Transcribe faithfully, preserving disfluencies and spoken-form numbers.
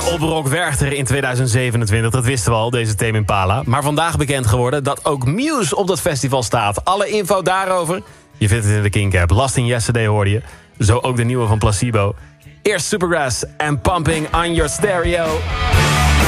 op Rock Werchter in tweeduizend zevenentwintig. Dat wisten we al, deze Tame Impala. Maar vandaag bekend geworden dat ook Muse op dat festival staat. Alle info daarover, je vindt het in de Kink app. Lasting Yesterday hoorde je. Zo ook de nieuwe van Placebo. Eerst Supergrass en Pumping on Your Stereo.